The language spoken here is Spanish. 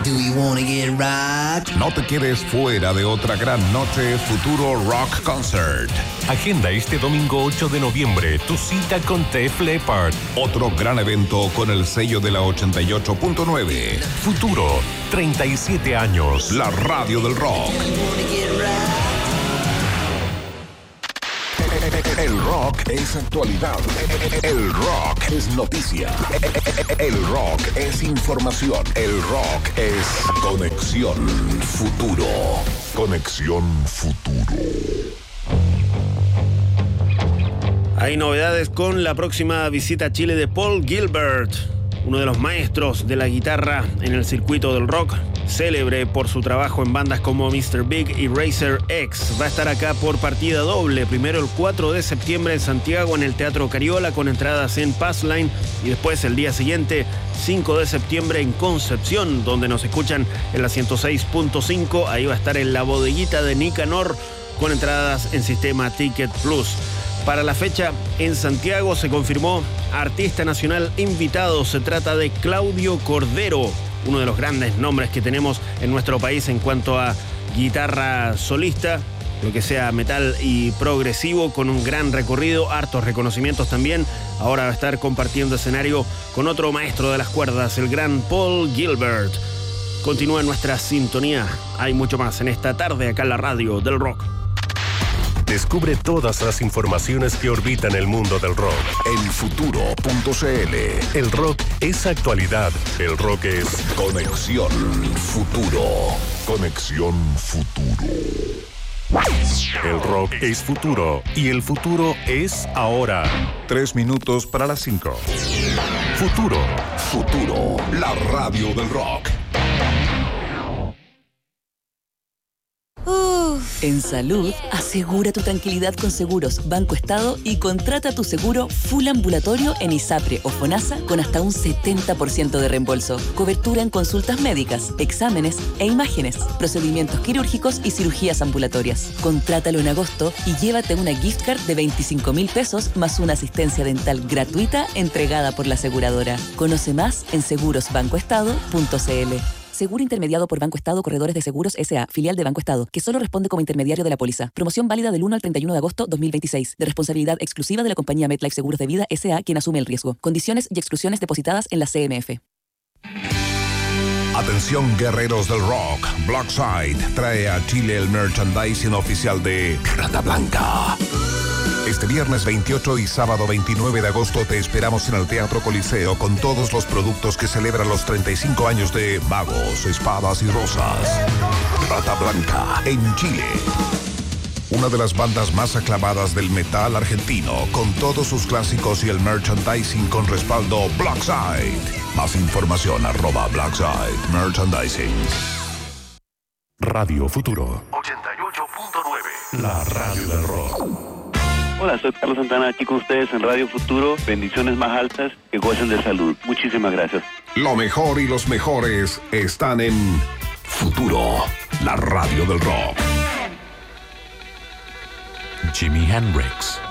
Do you wanna get rocked? No te quedes fuera de otra gran noche Futuro Rock Concert. Agenda este domingo 8 de noviembre tu cita con Def Leppard. Otro gran evento con el sello de la 88.9. Futuro, 37 años. La radio del rock. El rock es actualidad. El rock es noticia. El rock es información. El rock es Conexión Futuro. Conexión Futuro. Hay novedades con la próxima visita a Chile de Paul Gilbert, uno de los maestros de la guitarra en el circuito del rock, célebre por su trabajo en bandas como Mr. Big y Racer X. Va a estar acá por partida doble, primero el 4 de septiembre en Santiago en el Teatro Cariola con entradas en Passline y después el día siguiente, 5 de septiembre en Concepción, donde nos escuchan en la 106.5. Ahí va a estar en la bodeguita de Nicanor con entradas en sistema Ticket Plus. Para la fecha en Santiago se confirmó artista nacional invitado. Se trata de Claudio Cordero, uno de los grandes nombres que tenemos en nuestro país en cuanto a guitarra solista, lo que sea metal y progresivo, con un gran recorrido, hartos reconocimientos también. Ahora va a estar compartiendo escenario con otro maestro de las cuerdas, el gran Paul Gilbert. Continúa nuestra sintonía. Hay mucho más en esta tarde acá en la radio del rock. Descubre todas las informaciones que orbitan el mundo del rock en futuro.cl. El rock es actualidad. El rock es Conexión Futuro. Conexión Futuro. El rock es futuro y el futuro es ahora. 3 minutos para las 5. Futuro. Futuro, la radio del rock. En salud, asegura tu tranquilidad con Seguros Banco Estado y contrata tu seguro full ambulatorio en ISAPRE o FONASA con hasta un 70% de reembolso. Cobertura en consultas médicas, exámenes e imágenes, procedimientos quirúrgicos y cirugías ambulatorias. Contrátalo en agosto y llévate una gift card de 25.000 pesos más una asistencia dental gratuita entregada por la aseguradora. Conoce más en segurosbancoestado.cl. Seguro intermediado por Banco Estado Corredores de Seguros S.A., filial de Banco Estado, que solo responde como intermediario de la póliza. Promoción válida del 1 al 31 de agosto 2026. De responsabilidad exclusiva de la compañía MetLife Seguros de Vida S.A., quien asume el riesgo. Condiciones y exclusiones depositadas en la CMF. Atención guerreros del rock. Blackside trae a Chile el merchandising oficial de Rata Blanca. Este viernes 28 y sábado 29 de agosto te esperamos en el Teatro Coliseo con todos los productos que celebran los 35 años de Magos, Espadas y Rosas. Rata Blanca en Chile. Una de las bandas más aclamadas del metal argentino, con todos sus clásicos y el merchandising con respaldo Blackside. Más información @Blackside Merchandising. Radio Futuro 88.9. La radio del rock. Hola, soy Carlos Santana, aquí con ustedes en Radio Futuro. Bendiciones más altas, que gocen de salud. Muchísimas gracias. Lo mejor y los mejores están en Futuro, la radio del rock. Jimi Hendrix.